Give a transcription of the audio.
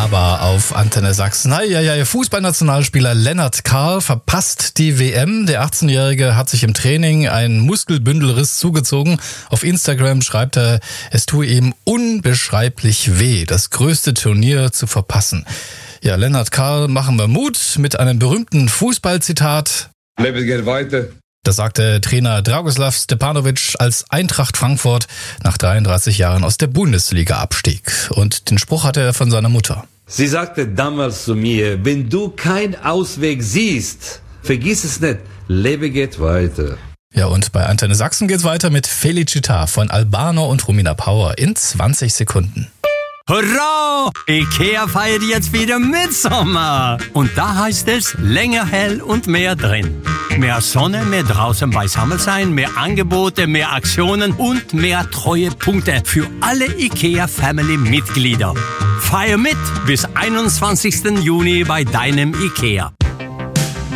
aber auf Antenne Sachsen. Fußballnationalspieler Lennart Karl verpasst die WM. Der 18-Jährige hat sich im Training einen Muskelbündelriss zugezogen. Auf Instagram schreibt er, es tue ihm unbeschreiblich weh, das größte Turnier zu verpassen. Ja, Lennart Karl, machen wir Mut mit einem berühmten Fußballzitat. Leben geht weiter. Das sagte Trainer Dragoslav Stepanovic, als Eintracht Frankfurt nach 33 Jahren aus der Bundesliga abstieg. Und den Spruch hatte er von seiner Mutter. Sie sagte damals zu mir, wenn du keinen Ausweg siehst, vergiss es nicht, Leben geht weiter. Ja, und bei Antenne Sachsen geht's weiter mit Felicita von Albano und Romina Power in 20 Sekunden. Hurra! Ikea feiert jetzt wieder Mitsommer. Und da heißt es, länger hell und mehr drin. Mehr Sonne, mehr draußen beisammen sein, mehr Angebote, mehr Aktionen und mehr Treuepunkte für alle Ikea-Family-Mitglieder. Feier mit bis 21. Juni bei deinem Ikea.